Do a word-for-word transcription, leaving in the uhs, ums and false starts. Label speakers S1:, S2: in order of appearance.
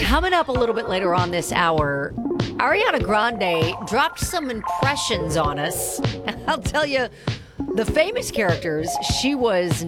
S1: Coming up a little bit later on this hour, Ariana Grande dropped some impressions on us. I'll tell you, the famous characters she was